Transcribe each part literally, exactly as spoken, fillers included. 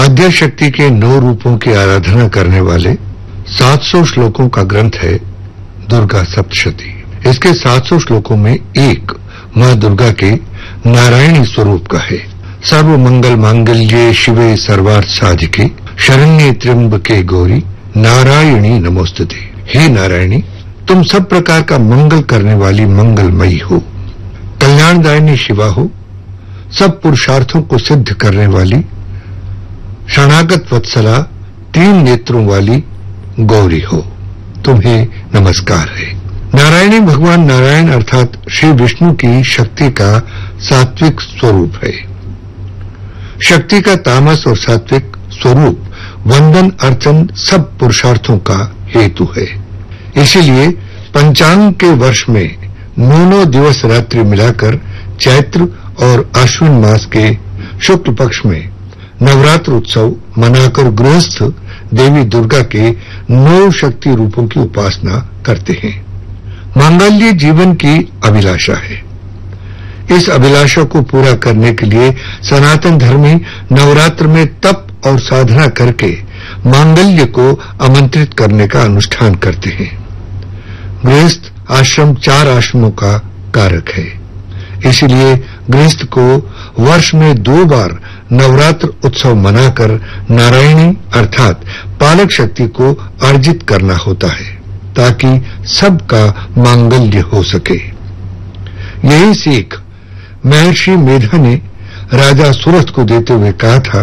आद्या शक्ति के नौ रूपों की आराधना करने वाले सात सौ श्लोकों का ग्रंथ है दुर्गा सप्तशती। इसके सात सौ श्लोकों में एक मां दुर्गा के नारायणी स्वरूप का है। सर्व मंगल मांगल्ये शिवे सर्वार्थ साधिके शरण्ये त्र्यंबके गौरी नारायणी नमोस्तुते। हे नारायणी, तुम सब प्रकार का मंगल करने वाली मंगलमयी हो, कल्याणदायिनी शिवा हो, सब पुरुषार्थों को सिद्ध करने वाली शरणागत वत्सला, तीन नेत्रों वाली गौरी हो, तुम्हें नमस्कार है। नारायणी भगवान नारायण अर्थात श्री विष्णु की शक्ति का सात्विक स्वरूप है। शक्ति का तामस और सात्विक स्वरूप वंदन अर्चन सब पुरुषार्थों का हेतु है। इसीलिए पंचांग के वर्ष में नौ नौ दिवस रात्रि मिलाकर चैत्र और आश्विन मास के शुक्ल पक्ष में नवरात्र उत्सव मनाकर गृहस्थ देवी दुर्गा के नौ शक्ति रूपों की उपासना करते हैं। मांगल्य जीवन की अभिलाषा है। इस अभिलाषा को पूरा करने के लिए सनातन धर्मी नवरात्र में तप और साधना करके मांगल्य को आमंत्रित करने का अनुष्ठान करते हैं। गृहस्थ आश्रम चार आश्रमों का कारक है। इसलिए गृहस्थ को वर्ष में दो बार नवरात्र उत्सव मनाकर नारायणी अर्थात पालक शक्ति को अर्जित करना होता है ताकि सबका मांगल्य हो सके। यही सीख महर्षि मेधा ने राजा सुरथ को देते हुए कहा था,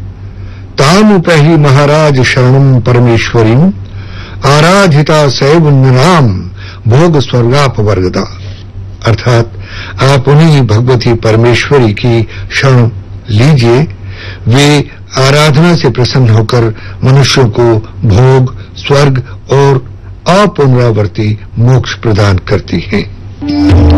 तामुपहि महाराज शरणम परमेश्वरीम आराधिता सैव नृणाम भोग स्वर्गापवर्गदा। अर्थात आप उन्हीं भगवती परमेश्वरी की शरण लीजिए, वे आराधना से प्रसन्न होकर मनुष्यों को भोग, स्वर्ग और अपुनरावर्ती मोक्ष प्रदान करती हैं।